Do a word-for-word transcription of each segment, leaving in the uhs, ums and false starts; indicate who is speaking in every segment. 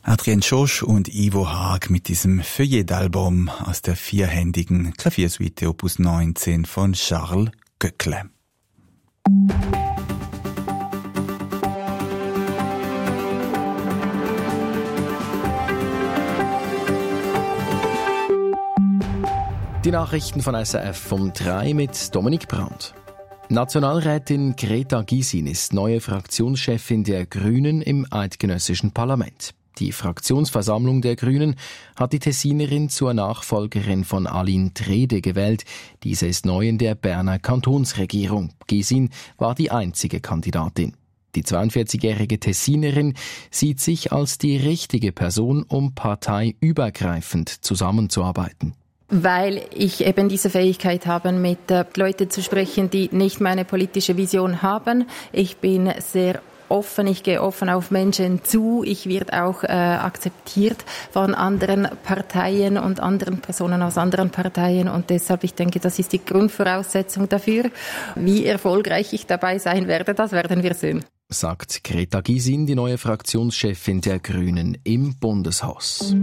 Speaker 1: Adrienne Schosch und Ivo Haag mit diesem Feuillet-Album aus der vierhändigen Klaviersuite Opus neunzehn von Charles Goeckle.
Speaker 2: Die Nachrichten von S R F um drei mit Dominik Brandt. Nationalrätin Greta Gysin ist neue Fraktionschefin der Grünen im eidgenössischen Parlament. Die Fraktionsversammlung der Grünen hat die Tessinerin zur Nachfolgerin von Aline Trede gewählt. Diese ist neu in der Berner Kantonsregierung. Gysin war die einzige Kandidatin. Die zweiundvierzigjährige Tessinerin sieht sich als die richtige Person, um parteiübergreifend zusammenzuarbeiten.
Speaker 3: Weil ich eben diese Fähigkeit habe, mit äh, Leuten zu sprechen, die nicht meine politische Vision haben. Ich bin sehr offen, ich gehe offen auf Menschen zu. Ich werde auch äh, akzeptiert von anderen Parteien und anderen Personen aus anderen Parteien. Und deshalb, ich denke, das ist die Grundvoraussetzung dafür. Wie erfolgreich ich dabei sein werde, das werden wir sehen.
Speaker 2: Sagt Greta Gysin, die neue Fraktionschefin der Grünen im Bundeshaus.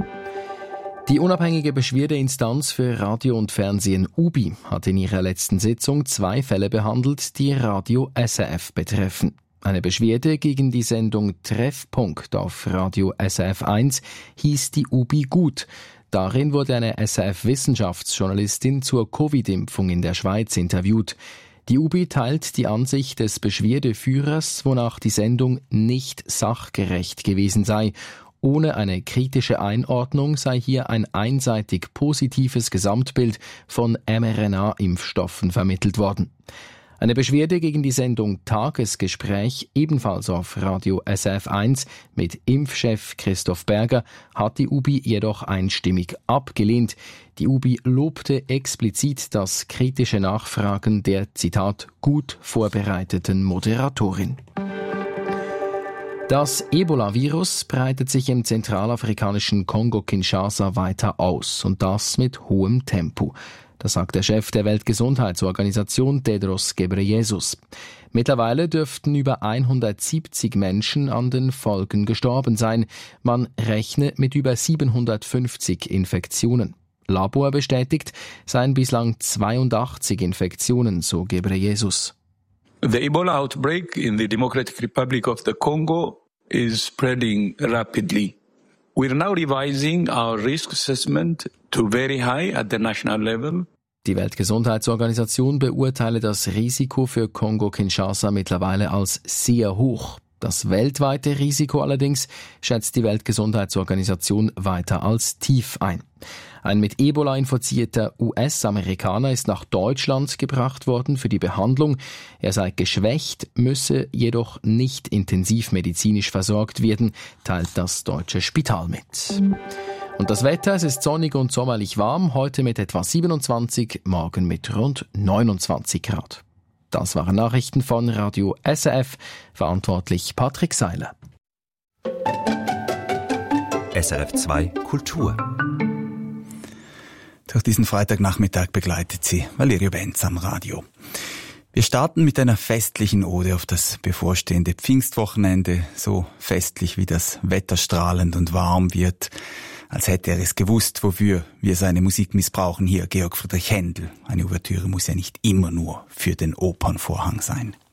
Speaker 2: Die unabhängige Beschwerdeinstanz für Radio und Fernsehen U B I hat in ihrer letzten Sitzung zwei Fälle behandelt, die Radio S R F betreffen. Eine Beschwerde gegen die Sendung Treffpunkt auf Radio S R F eins hieß die U B I gut. Darin wurde eine S R F-Wissenschaftsjournalistin zur Covid-Impfung in der Schweiz interviewt. Die U B I teilt die Ansicht des Beschwerdeführers, wonach die Sendung nicht sachgerecht gewesen sei. Ohne eine kritische Einordnung sei hier ein einseitig positives Gesamtbild von mRNA-Impfstoffen vermittelt worden. Eine Beschwerde gegen die Sendung Tagesgespräch, ebenfalls auf Radio S R F eins mit Impfchef Christoph Berger, hat die U B I jedoch einstimmig abgelehnt. Die U B I lobte explizit das kritische Nachfragen der, Zitat, gut vorbereiteten Moderatorin. Das Ebola-Virus breitet sich im zentralafrikanischen Kongo-Kinshasa weiter aus und das mit hohem Tempo. Das sagt der Chef der Weltgesundheitsorganisation Tedros Ghebreyesus. Mittlerweile dürften über hundertsiebzig Menschen an den Folgen gestorben sein. Man rechne mit über siebenhundertfünfzig Infektionen. Labor bestätigt, seien bislang zweiundachtzig Infektionen, so Ghebreyesus.
Speaker 4: The Ebola outbreak in the Democratic Republic of the Congo is spreading rapidly. We are now revising our risk assessment to very high at the national level.
Speaker 2: Die Weltgesundheitsorganisation beurteile das Risiko für Kongo-Kinshasa mittlerweile als sehr hoch. Das weltweite Risiko allerdings schätzt die Weltgesundheitsorganisation weiter als tief ein. Ein mit Ebola infizierter U S-Amerikaner ist nach Deutschland gebracht worden für die Behandlung. Er sei geschwächt, müsse jedoch nicht intensivmedizinisch versorgt werden, teilt das deutsche Spital mit. Und das Wetter, es ist sonnig und sommerlich warm, heute mit etwa siebenundzwanzig, morgen mit rund neunundzwanzig Grad. Das waren Nachrichten von Radio S R F, verantwortlich Patrick Seiler.
Speaker 5: S R F zwei Kultur.
Speaker 1: Durch diesen Freitagnachmittag begleitet sie Valerio Benz am Radio. Wir starten mit einer festlichen Ode auf das bevorstehende Pfingstwochenende, so festlich wie das Wetter strahlend und warm wird, als hätte er es gewusst, wofür wir seine Musik missbrauchen. Hier Georg Friedrich Händel. Eine Ouvertüre muss ja nicht immer nur für den Opernvorhang sein.